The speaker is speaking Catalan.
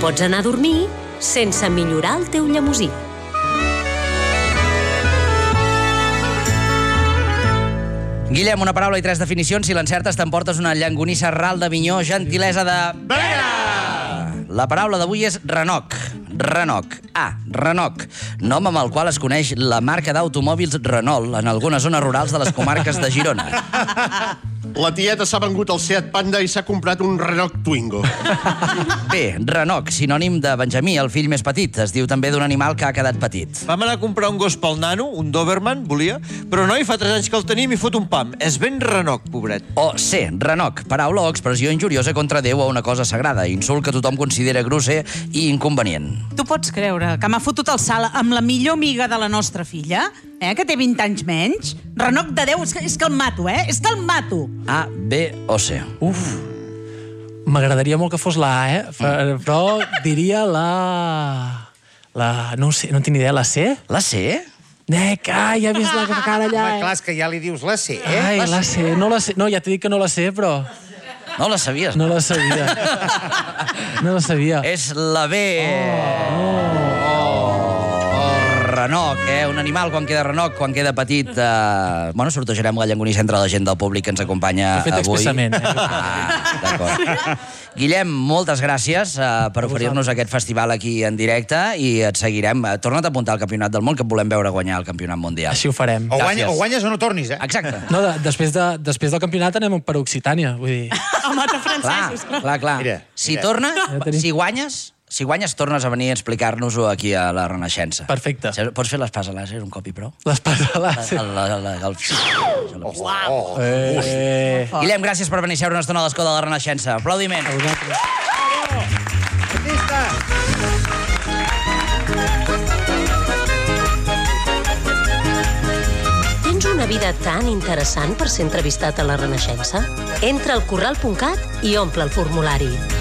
pots anar a dormir sense millorar el teu llemosí. Guillem, una paraula i 3 definicions. Si l'encertes, t'emportes una llangonissa ral de minyó, gentilesa de... La paraula d'avui és renoc. Renoc. Renoc. Nom amb el qual es coneix la marca d'automòbils Renault en algunes zones rurals de les comarques de Girona. La tieta s'ha vengut el Seat Panda i s'ha comprat un Renault Twingo. Bé, renoc, sinònim de Benjamí, el fill més petit. Es diu també d'un animal que ha quedat petit. Vam anar a comprar un gos pel nano, un Doberman, volia, però noi, fa 3 anys que el tenim i fot un pam. És ben renoc, pobret. O C, renoc, paraula o expressió injuriosa contra Déu o una cosa sagrada, insult que tothom considera grosser i inconvenient. Tu pots creure que m'ha fotut el salt amb la millor amiga de la nostra filla, que té 20 anys menys? Renoc de Déu, és que el mato, és que el mato. A, B o C. Uf, m'agradaria molt que fos la A, però diria no ho sé, no tinc idea, la C? La C? Ja he vist la cara allà. Clar, és que ja li dius la C, Ai, la C, no la sé. No, ja t'he dit que no la sé, però... No la sabies? No la sabia. No la sabia. És la B. Renoc, un animal quan queda renoc, quan queda petit... sortejarem la llangonissa entre la gent del públic que ens acompanya avui. He fet expressament. D'acord. Guillem, moltes gràcies per oferir-nos aquest festival aquí en directe i et seguirem. Torna't a apuntar al Campionat del Món, que et volem veure guanyar el Campionat Mundial. Així ho farem. O guanyes o no tornis, Exacte. No, després del campionat anem per Occitània, vull dir... Home, de francesos. Clar. Si guanyes, tornes a venir a explicar-nos-ho aquí a la Renaixença. Perfecte. Pots fer l'espasa làser un cop i prou? L'espasa làser. Guillem, gràcies per venir a seure una estona a l'escó de la Renaixença. Aplaudiment. Tens una vida tan interessant per ser entrevistat a la Renaixença? Entra al corral.cat i omple el formulari.